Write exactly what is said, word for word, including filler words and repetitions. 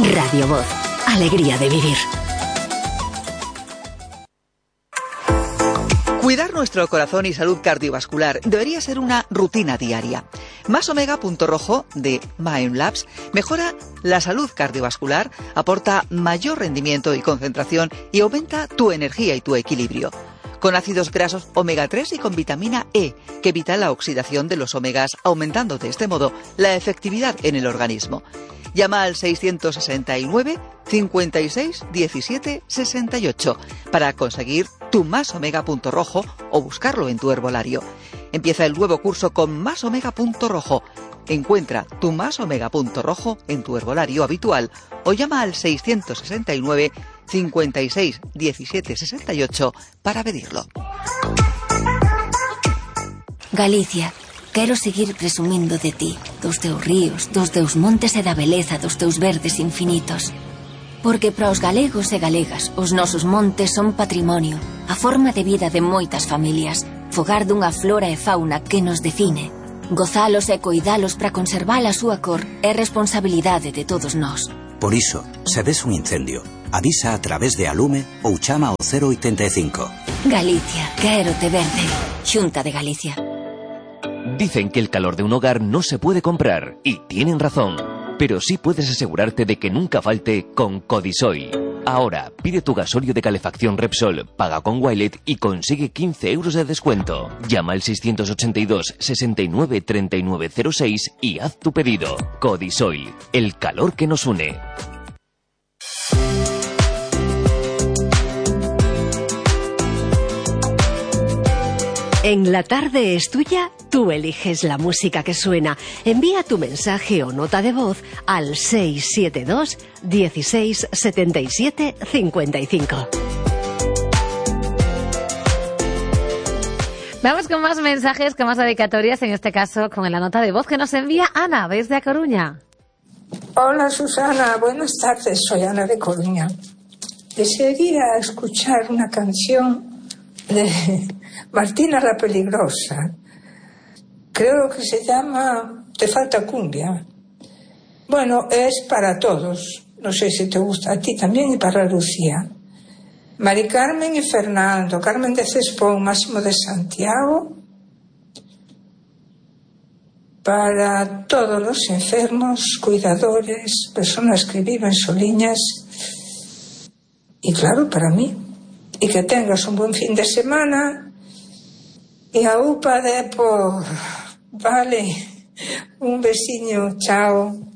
Radio Voz. Alegría de vivir. Cuidar nuestro corazón y salud cardiovascular debería ser una rutina diaria. Más Omega Punto Rojo de Mindlabs mejora la salud cardiovascular, aporta mayor rendimiento y concentración y aumenta tu energía y tu equilibrio. Con ácidos grasos omega tres y con vitamina E, que evita la oxidación de los omegas, aumentando de este modo la efectividad en el organismo. Llama al seiscientos sesenta y nueve, cincuenta y seis, diecisiete, sesenta y ocho para conseguir tu Más Omega Punto Rojo o buscarlo en tu herbolario. Empieza el nuevo curso con Más Omega Punto Rojo. Encuentra tu Más Omega Punto Rojo en tu herbolario habitual o llama al seiscientos sesenta y nueve, cincuenta y seis, diecisiete, sesenta y ocho para pedirlo. Galicia, quero seguir presumindo de ti, dos teus ríos, dos teus montes e da beleza dos teus verdes infinitos. Porque para os galegos e galegas, os nosos montes son patrimonio, a forma de vida de moitas familias, fogar dunha flora e fauna que nos define. Gozalos e coidalos para conservar a súa cor é responsabilidade de todos nós. Por iso, se ves un incendio, avisa a través de Alume ou chama ao cero oitenta e cinco. Galicia, quero te verde. Xunta de Galicia. Dicen que el calor de un hogar no se puede comprar, y tienen razón. Pero sí puedes asegurarte de que nunca falte con Codisoil. Ahora, pide tu gasóleo de calefacción Repsol, paga con Wilet y consigue quince euros de descuento. Llama al seiscientos ochenta y dos, sesenta y nueve, treinta y nueve cero seis y haz tu pedido. Codisoil, el calor que nos une. En La Tarde es Tuya, tú eliges la música que suena. Envía tu mensaje o nota de voz al seis siete dos, dieciséis, setenta y siete, cincuenta y cinco. Vamos con más mensajes, con más dedicatorias, en este caso con la nota de voz que nos envía Ana desde A Coruña. Hola Susana, buenas tardes, soy Ana de Coruña. Desearía escuchar una canción de Martina la Peligrosa. Creo que se llama Te falta cumbia. Bueno, es para todos. No sé si te gusta a ti también y para Lucía. Mari Carmen y Fernando, Carmen de Cespón, Máximo de Santiago. Para todos los enfermos, cuidadores, personas que viven soliñas. Y claro, para mí. Y que tengas un buen fin de semana. Y a UPA de por... Vale, un besiño, chao.